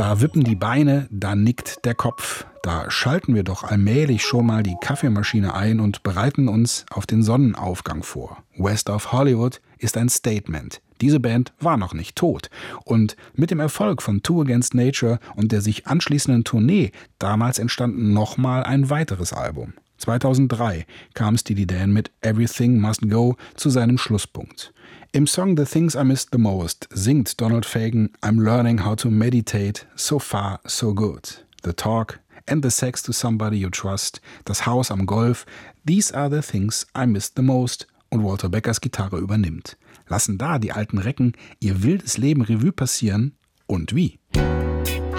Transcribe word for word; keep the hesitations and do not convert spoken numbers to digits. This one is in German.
Da wippen die Beine, da nickt der Kopf. Da schalten wir doch allmählich schon mal die Kaffeemaschine ein und bereiten uns auf den Sonnenaufgang vor. West of Hollywood ist ein Statement. Diese Band war noch nicht tot. Und mit dem Erfolg von Two Against Nature und der sich anschließenden Tournee damals entstand nochmal ein weiteres Album. zweitausenddrei kam Steely Dan mit Everything Must Go zu seinem Schlusspunkt. Im Song The Things I Missed the Most singt Donald Fagen I'm learning how to meditate, so far so good. The talk and the sex to somebody you trust, das Haus am Golf, these are the things I missed the most. Und Walter Beckers Gitarre übernimmt. Lassen da die alten Recken ihr wildes Leben Revue passieren und wie.